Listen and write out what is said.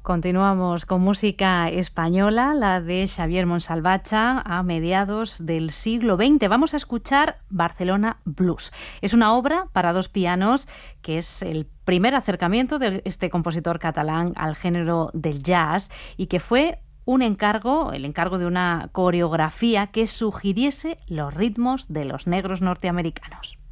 Continuamos con música española, la de Xavier Montsalvatge a mediados del siglo XX. Vamos a escuchar Barcelona Blues. Es una obra para dos pianos que es el primer acercamiento de este compositor catalán al género del jazz y que fue el encargo de una coreografía que sugiriese los ritmos de los negros norteamericanos.